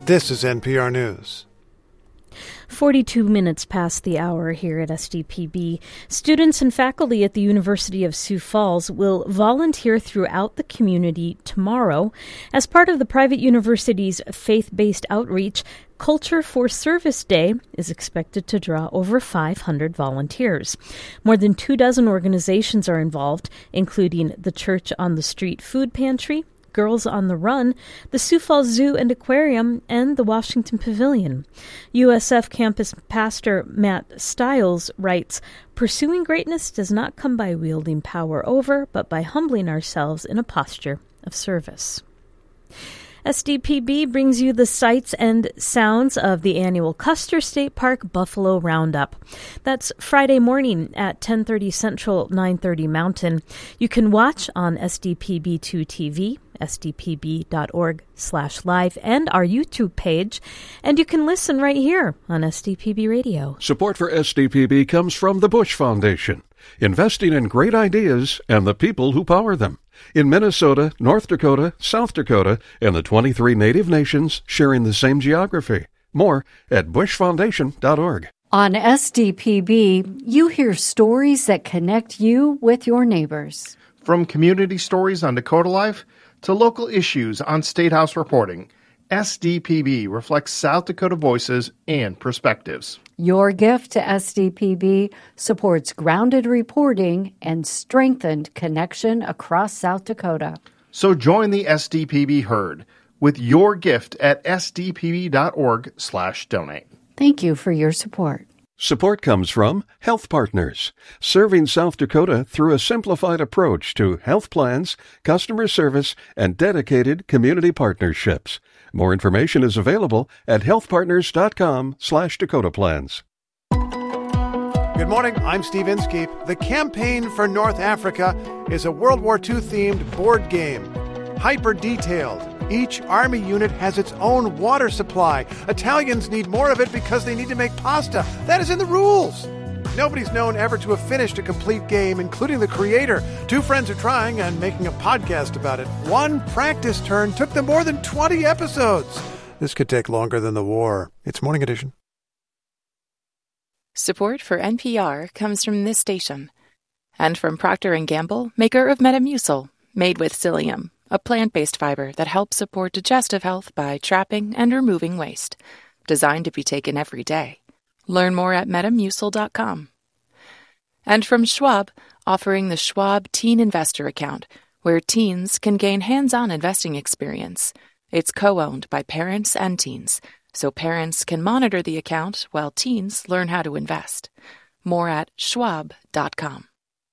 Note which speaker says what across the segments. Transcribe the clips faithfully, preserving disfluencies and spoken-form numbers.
Speaker 1: This is N P R News.
Speaker 2: forty-two minutes past the hour here at S D P B. Students and faculty at the University of Sioux Falls will volunteer throughout the community tomorrow as part of the private university's faith-based outreach. Culture for Service Day is expected to draw over five hundred volunteers. More than two dozen organizations are involved, including the Church on the Street Food Pantry, Girls on the Run, the Sioux Falls Zoo and Aquarium, and the Washington Pavilion. U S F campus pastor Matt Stiles writes, "Pursuing greatness does not come by wielding power over, but by humbling ourselves in a posture of service." S D P B brings you the sights and sounds of the annual Custer State Park Buffalo Roundup. That's Friday morning at ten thirty Central, nine thirty Mountain. You can watch on S D P B two T V, S D P B dot org slash live, and our YouTube page. And you can listen right here on S D P B Radio.
Speaker 3: Support for S D P B comes from the Bush Foundation, investing in great ideas and the people who power them. In Minnesota, North Dakota, South Dakota, and the twenty-three native nations sharing the same geography. More at bush foundation dot org.
Speaker 4: On S D P B, you hear stories that connect you with your neighbors.
Speaker 5: From community stories on Dakota Life to local issues on State House reporting, S D P B reflects South Dakota voices and perspectives.
Speaker 4: Your gift to S D P B supports grounded reporting and strengthened connection across South Dakota.
Speaker 5: So join the S D P B herd with your gift at S D P B dot org slash donate.
Speaker 4: Thank you for your support.
Speaker 3: Support comes from Health Partners, serving South Dakota through a simplified approach to health plans, customer service, and dedicated community partnerships. More information is available at healthpartners.com slash Dakota Plans.
Speaker 1: Good morning, I'm Steve Inskeep. The Campaign for North Africa is a World War Two themed board game. Hyper-detailed. Each army unit has its own water supply. Italians need more of it because they need to make pasta. That is in the rules. Nobody's known ever to have finished a complete game, including the creator. Two friends are trying and making a podcast about it. One practice turn took them more than twenty episodes. This could take longer than the war. It's Morning Edition.
Speaker 6: Support for N P R comes from this station and from Procter and Gamble, maker of Metamucil, made with psyllium, a plant-based fiber that helps support digestive health by trapping and removing waste. Designed to be taken every day. Learn more at metamucil dot com. And from Schwab, offering the Schwab Teen Investor Account, where teens can gain hands-on investing experience. It's co-owned by parents and teens, so parents can monitor the account while teens learn how to invest. More at schwab dot com.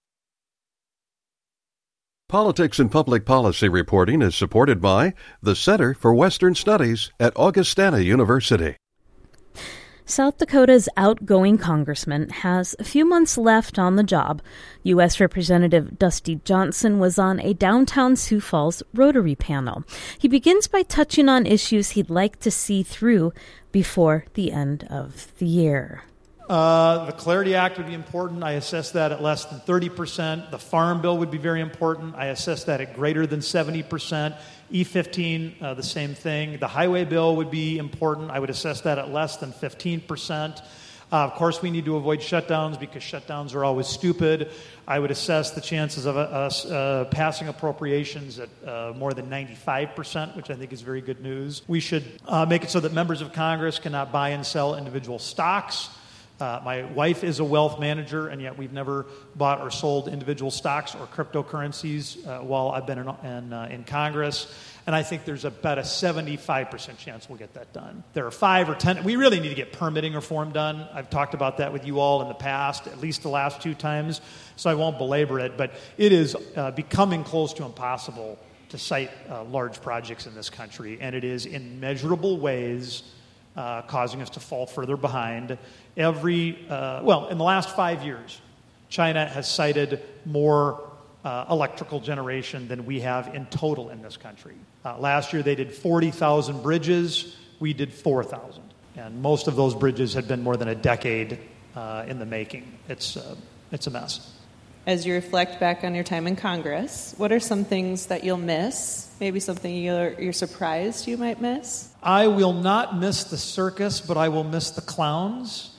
Speaker 3: Politics and Public Policy reporting is supported by the Center for Western Studies at Augustana University.
Speaker 2: South Dakota's outgoing congressman has a few months left on the job. U S Representative Dusty Johnson was on a downtown Sioux Falls Rotary panel. He begins by touching on issues he'd like to see through before the end of the year.
Speaker 7: Uh, the Clarity Act would be important. I assess that at less than thirty percent. The Farm Bill would be very important. I assess that at greater than seventy percent. E fifteen, uh, the same thing. The Highway Bill would be important. I would assess that at less than fifteen percent. Uh, of course, we need to avoid shutdowns because shutdowns are always stupid. I would assess the chances of us uh, passing appropriations at uh, more than ninety-five percent, which I think is very good news. We should uh, make it so that members of Congress cannot buy and sell individual stocks. Uh, my wife is a wealth manager, and yet we've never bought or sold individual stocks or cryptocurrencies uh, while I've been in, in, uh, in Congress. And I think there's about a seventy-five percent chance we'll get that done. There are five or ten. We really need to get permitting reform done. I've talked about that with you all in the past, at least the last two times, so I won't belabor it. But it is uh, becoming close to impossible to cite uh, large projects in this country, and it is in measurable ways uh, causing us to fall further behind. Every, uh, well, in the last five years, China has cited more uh, electrical generation than we have in total in this country. Uh, last year they did forty thousand bridges, we did four thousand. And most of those bridges had been more than a decade uh, in the making. It's, uh, it's a mess.
Speaker 8: as you reflect back on your time in Congress, what are some things that you'll miss? Maybe something you're, you're surprised you might miss?
Speaker 7: I will not miss the circus, but I will miss the clowns.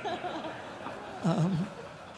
Speaker 7: um,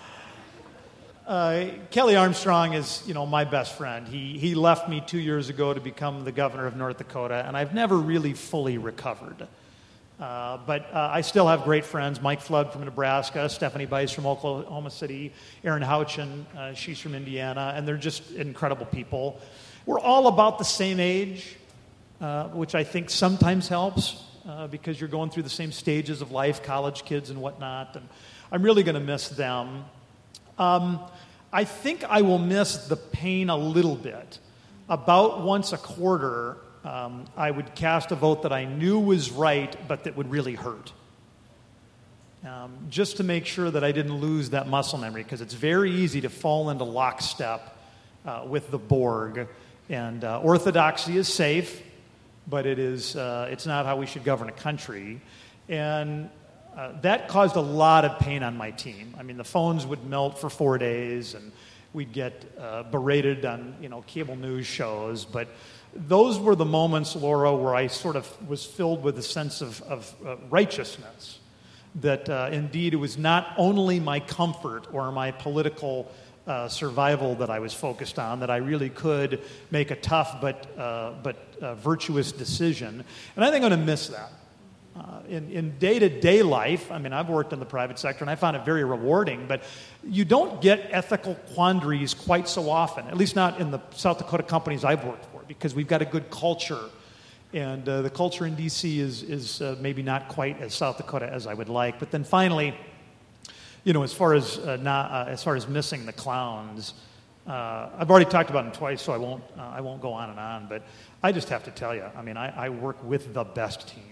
Speaker 7: uh, Kelly Armstrong is, you know, my best friend. He he left me two years ago to become the governor of North Dakota, and I've never really fully recovered. Uh, but uh, I still have great friends, Mike Flood from Nebraska, Stephanie Bice from Oklahoma City, Erin Houchin, uh, she's from Indiana, and they're just incredible people. We're all about the same age, uh, which I think sometimes helps uh, because you're going through the same stages of life, college kids and whatnot, and I'm really going to miss them. Um, I think I will miss the pain a little bit. About once a quarter, Um, I would cast a vote that I knew was right, but that would really hurt. Um, just to make sure that I didn't lose that muscle memory, because it's very easy to fall into lockstep uh, with the Borg. And uh, orthodoxy is safe, but it is, uh, it's not how we should govern a country. And uh, that caused a lot of pain on my team. I mean, the phones would melt for four days, and we'd get uh, berated on, you know, cable news shows, but those were the moments, Laura, where I sort of was filled with a sense of, of uh, righteousness, that uh, indeed it was not only my comfort or my political uh, survival that I was focused on, that I really could make a tough but, uh, but uh, virtuous decision. And I think I'm going to miss that. Uh, in, in day-to-day life, I mean, I've worked in the private sector, and I found it very rewarding, but you don't get ethical quandaries quite so often, at least not in the South Dakota companies I've worked for, because we've got a good culture, and uh, the culture in D C is, is uh, maybe not quite as South Dakota as I would like. But then finally, you know, as far as uh, not, uh, as far as missing the clowns, uh, I've already talked about them twice, so I won't uh, I won't go on and on. But I just have to tell you, I mean, I, I work with the best team.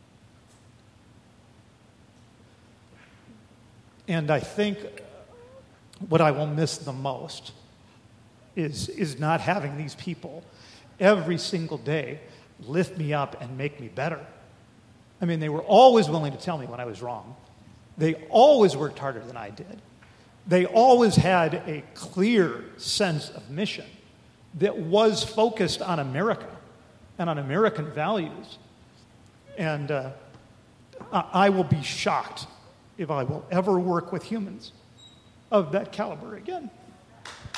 Speaker 7: And I think what I will miss the most is, is not having these people every single day lift me up and make me better. I mean, they were always willing to tell me when I was wrong. They always worked harder than I did. They always had a clear sense of mission that was focused on America and on American values. And uh, I will be shocked if I will ever work with humans of that caliber again.